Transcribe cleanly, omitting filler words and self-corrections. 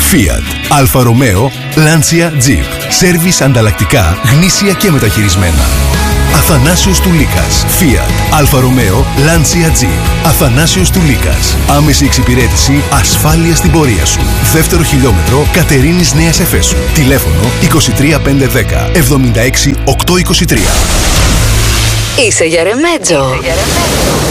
Fiat, Alfa Romeo, Lancia Jeep. Σέρβις ανταλλακτικά, γνήσια και μεταχειρισμένα. Αθανάσιος Τουλίκας. Fiat, Alfa Romeo, Lancia Jeep. Αθανάσιος Τουλίκας. Άμεση εξυπηρέτηση, ασφάλεια στην πορεία σου. Δεύτερο χιλιόμετρο, Κατερίνης Νέας Εφέσου. Τηλέφωνο 23510 76 823. Είσαι Γερεμέτζο.